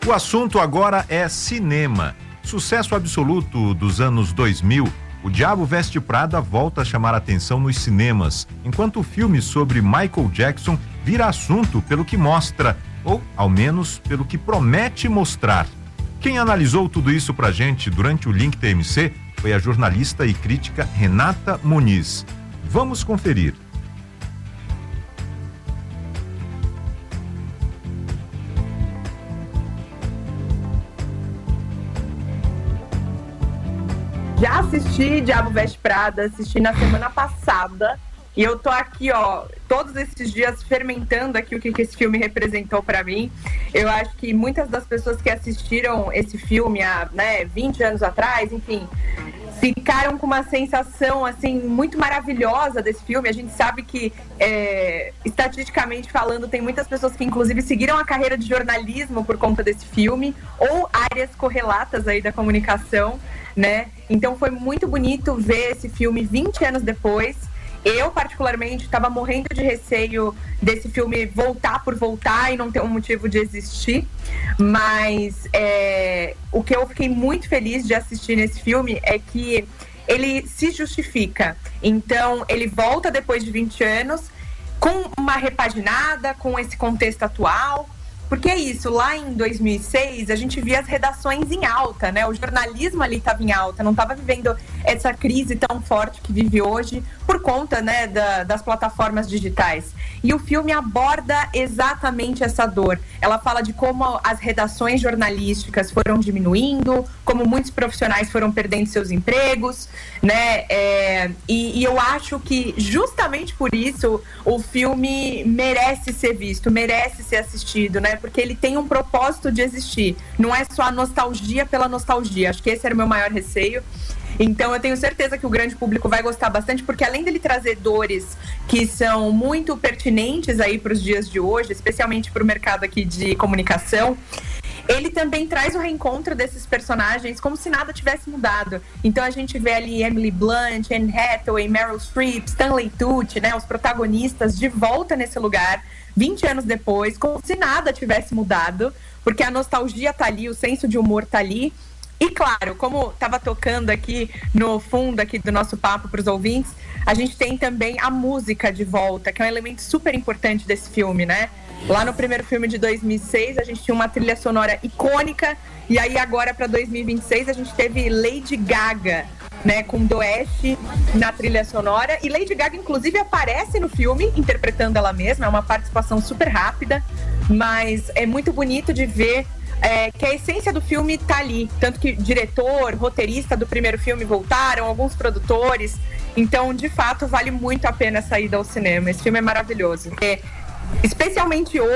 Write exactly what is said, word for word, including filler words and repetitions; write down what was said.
O assunto agora é cinema. Sucesso absoluto dos anos dois mil, O Diabo Veste Prada volta a chamar a atenção nos cinemas, enquanto o filme sobre Michael Jackson vira assunto pelo que mostra, ou ao menos pelo que promete mostrar. Quem analisou tudo isso pra gente durante o Link T M C foi a jornalista e crítica Renata Muniz. Vamos conferir. Já assisti Diabo Veste Prada, assisti na semana passada, e eu tô aqui, ó, todos esses dias fermentando aqui o que, que esse filme representou pra mim. Eu acho que muitas das pessoas que assistiram esse filme há, né, vinte anos atrás, enfim, ficaram com uma sensação, assim, muito maravilhosa desse filme. A gente sabe que, é, estatisticamente falando, tem muitas pessoas que, inclusive, seguiram a carreira de jornalismo por conta desse filme, ou áreas correlatas aí da comunicação, né? Então foi muito bonito ver esse filme vinte anos depois. Eu, particularmente, estava morrendo de receio desse filme voltar por voltar e não ter um motivo de existir. Mas é, o que eu fiquei muito feliz de assistir nesse filme é que ele se justifica. Então, ele volta depois de vinte anos com uma repaginada, com esse contexto atual. Porque é isso, lá em dois mil e seis a gente via as redações em alta, né? O jornalismo ali estava em alta, não estava vivendo essa crise tão forte que vive hoje por conta, né, da, das plataformas digitais. E o filme aborda exatamente essa dor. Ela fala de como as redações jornalísticas foram diminuindo, como muitos profissionais foram perdendo seus empregos, né? É, e, e eu acho que justamente por isso o filme merece ser visto, merece ser assistido, né? Porque ele tem um propósito de existir. Não é só a nostalgia pela nostalgia. Acho que esse era o meu maior receio. Então eu tenho certeza que o grande público vai gostar bastante, porque além dele trazer dores que são muito pertinentes aí para os dias de hoje, especialmente para o mercado aqui de comunicação, ele também traz o reencontro desses personagens como se nada tivesse mudado. Então a gente vê ali Emily Blunt, Anne Hathaway, Meryl Streep, Stanley Tucci, né, os protagonistas de volta nesse lugar, vinte anos depois, como se nada tivesse mudado, porque a nostalgia tá ali, o senso de humor tá ali. E claro, como estava tocando aqui no fundo aqui do nosso papo para os ouvintes, a gente tem também a música de volta, que é um elemento super importante desse filme, né? Lá no primeiro filme de dois mil e seis, a gente tinha uma trilha sonora icônica, e aí agora para dois mil e vinte e seis a gente teve Lady Gaga, né, com Doeste na trilha sonora, e Lady Gaga inclusive aparece no filme interpretando ela mesma, é uma participação super rápida, mas é muito bonito de ver É, que a essência do filme tá ali, tanto que diretor, roteirista do primeiro filme voltaram, alguns produtores, então de fato vale muito a pena sair ao cinema. Esse filme é maravilhoso, é, especialmente hoje.